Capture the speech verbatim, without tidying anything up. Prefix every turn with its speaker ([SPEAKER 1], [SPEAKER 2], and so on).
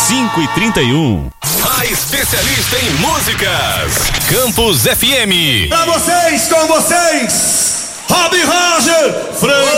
[SPEAKER 1] cinco e trinta e um.
[SPEAKER 2] A especialista em músicas, Campus F M.
[SPEAKER 3] Pra vocês, com vocês, Rob Roger, Franco.